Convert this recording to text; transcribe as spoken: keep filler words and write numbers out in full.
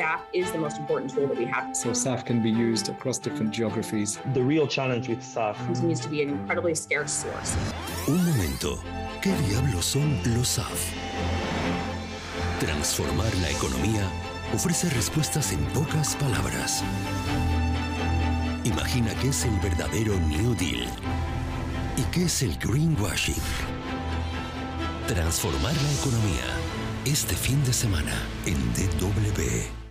SAF is the most important tool that we have. So S A F can be used across different geographies. The real challenge with S A F continues to be an incredibly scarce source. Un momento. ¿Qué diablos son los S A F? Transformar la economía ofrece respuestas en pocas palabras. Imagina qué es el verdadero New Deal y qué es el greenwashing. Transformar la economía este fin de semana en D W.